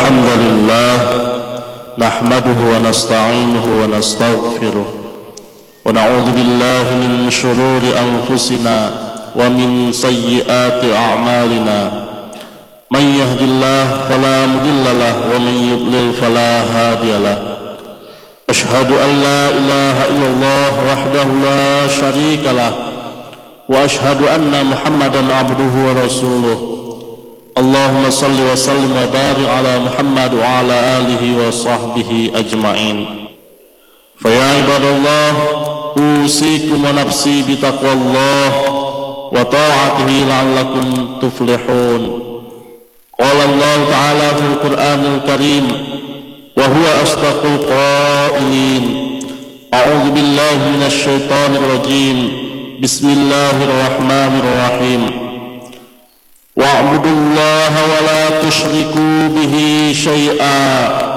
الحمد لله نحمده ونستعينه ونستغفره ونعوذ بالله من شرور أنفسنا ومن سيئات أعمالنا من يهد الله فلا مضل له ومن يضلل فلا هادي له أشهد أن لا إله إلا الله وحده لا شريك له وأشهد أن محمدا عبده ورسوله اللهم صل وسلم وبارك على محمد وعلى آله وصحبه أجمعين فيا عباد الله أوصيكم ونفسي بتقوى الله وطاعته لعلكم تفلحون. قال الله تعالى في القرآن الكريم وهو أصدق القائلين أعوذ بالله من الشيطان الرجيم بسم الله الرحمن الرحيم واعبدوا الله ولا تشركوا به شيئا